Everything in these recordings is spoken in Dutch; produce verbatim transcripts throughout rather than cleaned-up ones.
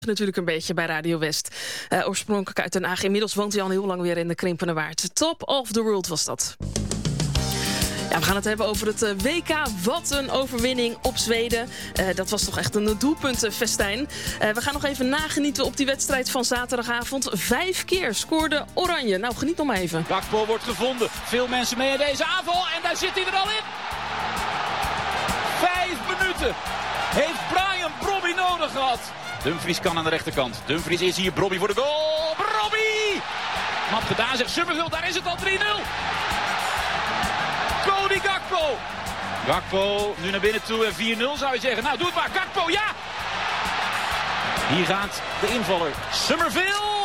Natuurlijk een beetje bij Radio West. Uh, oorspronkelijk uit Den Haag. Inmiddels woont hij al heel lang weer in de Krimpende Waard. Top of the world was dat. Ja, we gaan het hebben over het W K. Wat een overwinning op Zweden. Uh, dat was toch echt een doelpuntenfestijn. Uh, we gaan nog even nagenieten op die wedstrijd van zaterdagavond. Vijf keer scoorde Oranje. Nou, geniet nog maar even. Gakpo wordt gevonden. Veel mensen mee in deze aanval. En daar zit hij er al in. Vijf minuten heeft Brian Brobby nodig gehad. Dumfries kan aan de rechterkant. Dumfries is hier. Brobby voor de goal. Brobby! Knap gedaan, zegt Summerville. Daar is het al drie nul. Cody Gakpo. Gakpo nu naar binnen toe en vier nul zou je zeggen. Nou, doe het maar. Gakpo, ja! Hier gaat de invaller. Summerville.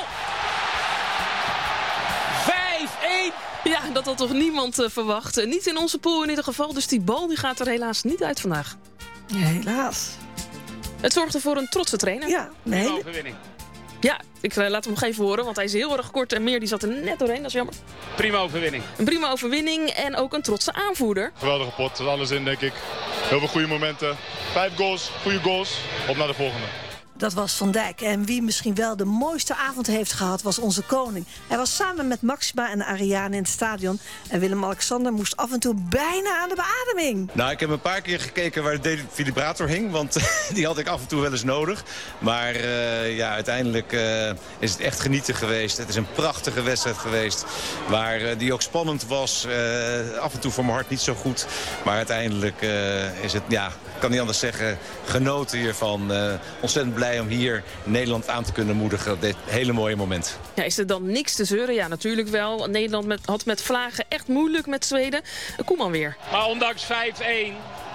vijf één. Ja, dat had toch niemand uh, verwacht. Uh, niet in onze pool in ieder geval. Dus die bal die gaat er helaas niet uit vandaag. Ja, helaas. Het zorgde voor een trotse trainer. Ja, nee. Overwinning. Ja, ik uh, laat hem nog even horen, want hij is heel erg kort en meer die zat er net doorheen, dat is jammer. Prima overwinning. Een prima overwinning en ook een trotse aanvoerder. Geweldige pot, er alles in denk ik. Heel veel goede momenten. Vijf goals, goede goals. Op naar de volgende. Dat was Van Dijk. En wie misschien wel de mooiste avond heeft gehad, was onze koning. Hij was samen met Maxima en Ariane in het stadion. En Willem-Alexander moest af en toe bijna aan de beademing. Nou, ik heb een paar keer gekeken waar de defibrillator hing. Want die had ik af en toe wel eens nodig. Maar uh, ja, uiteindelijk uh, is het echt genieten geweest. Het is een prachtige wedstrijd geweest. Waar uh, die ook spannend was. Uh, af en toe voor mijn hart niet zo goed. Maar uiteindelijk uh, is het, ja, ik kan niet anders zeggen, genoten hiervan. Uh, ontzettend blij om hier Nederland aan te kunnen moedigen op dit hele mooie moment. Ja, is er dan niks te zeuren? Ja, natuurlijk wel. Nederland met, had met vlagen echt moeilijk met Zweden. Koeman weer. Maar ondanks vijf één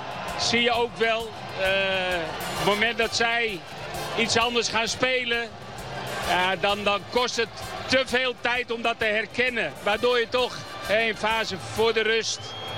zie je ook wel uh, het moment dat zij iets anders gaan spelen, uh, dan, dan kost het te veel tijd om dat te herkennen. Waardoor je toch uh, in fase voor de rust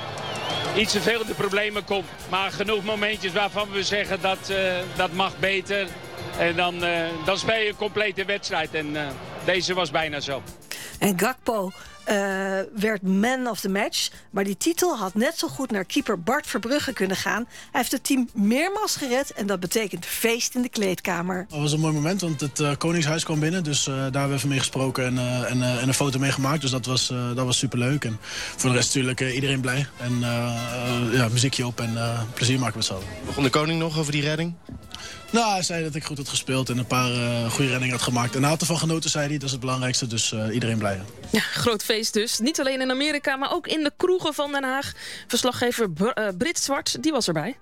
iets te veel in de problemen komt. Maar genoeg momentjes waarvan we zeggen dat uh, dat mag beter. En dan, uh, dan speel je een complete wedstrijd. En uh, deze was bijna zo. En Gakpo uh, werd man of the match. Maar die titel had net zo goed naar keeper Bart Verbrugge kunnen gaan. Hij heeft het team meermaals gered. En dat betekent feest in de kleedkamer. Het was een mooi moment, want het uh, Koningshuis kwam binnen. Dus uh, daar hebben we even mee gesproken en, uh, en, uh, en een foto mee gemaakt. Dus dat was, uh, dat was superleuk. En voor de rest natuurlijk uh, iedereen blij. En uh, uh, ja, muziekje op en uh, plezier maken met z'n allen. Begon de koning nog over die redding? Nou, hij zei dat ik goed had gespeeld en een paar uh, goede reddingen had gemaakt. En hij had ervan genoten, zei hij. Dat is het belangrijkste, dus uh, iedereen blij. Ja, groot feest dus. Niet alleen in Amerika, maar ook in de kroegen van Den Haag. Verslaggever Br uh, Brit Zwart, die was erbij.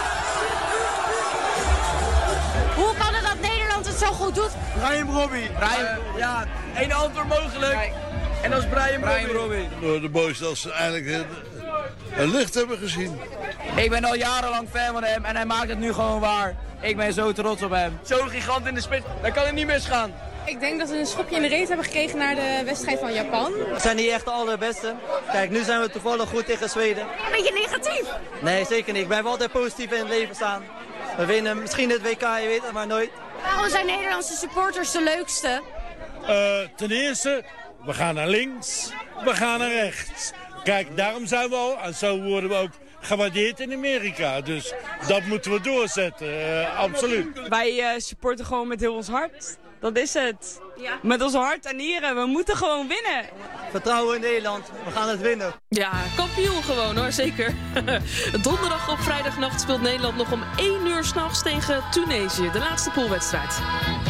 Hoe kan het dat Nederland het zo goed doet? Brian Brobby. Brian. Uh, ja, één antwoord mogelijk. En dat is Brian, Brian Brobby. Door de mooiste als ze eigenlijk een, een licht hebben gezien. Ik ben al jarenlang fan van hem en hij maakt het nu gewoon waar. Ik ben zo trots op hem. Zo'n gigant in de spits, daar kan het niet misgaan. Ik denk dat we een schopje in de reet hebben gekregen naar de wedstrijd van Japan. We zijn niet echt de allerbeste. Kijk, nu zijn we toevallig goed tegen Zweden. Een beetje negatief? Nee, zeker niet. Ik blijf altijd positief in het leven staan. We winnen misschien het W K, je weet het maar nooit. Waarom zijn Nederlandse supporters de leukste? Uh, ten eerste, we gaan naar links, we gaan naar rechts. Kijk, daarom zijn we al, en zo worden we ook gewaardeerd in Amerika. Dus dat moeten we doorzetten, uh, absoluut. Wij uh, supporten gewoon met heel ons hart. Dat is het. Ja. Met ons hart en nieren. We moeten gewoon winnen. Vertrouwen in Nederland. We gaan het winnen. Ja, kampioen gewoon hoor, zeker. Donderdag op vrijdagnacht speelt Nederland nog om één uur 's nachts tegen Tunesië. De laatste poolwedstrijd.